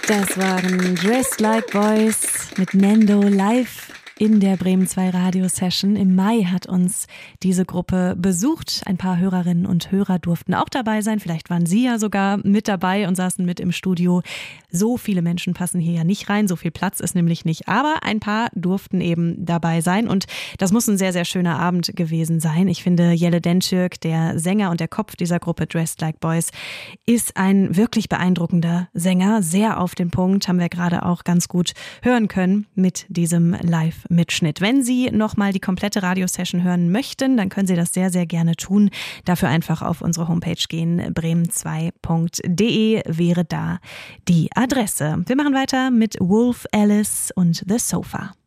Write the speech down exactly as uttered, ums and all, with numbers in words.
Das waren Dressed Like Boys mit Nendo live in der Bremen zwei Radio-Session. Im Mai hat uns diese Gruppe besucht. Ein paar Hörerinnen und Hörer durften auch dabei sein. Vielleicht waren Sie ja sogar mit dabei und saßen mit im Studio. So viele Menschen passen hier ja nicht rein. So viel Platz ist nämlich nicht. Aber ein paar durften eben dabei sein. Und das muss ein sehr, sehr schöner Abend gewesen sein. Ich finde, Jelle Dentürk, der Sänger und der Kopf dieser Gruppe Dressed Like Boys, ist ein wirklich beeindruckender Sänger. Sehr auf den Punkt, haben wir gerade auch ganz gut hören können mit diesem Live Mitschnitt. Wenn Sie nochmal die komplette Radiosession hören möchten, dann können Sie das sehr, sehr gerne tun. Dafür einfach auf unsere Homepage gehen. bremen zwei punkt de wäre da die Adresse. Wir machen weiter mit Wolf Alice und The Sofa.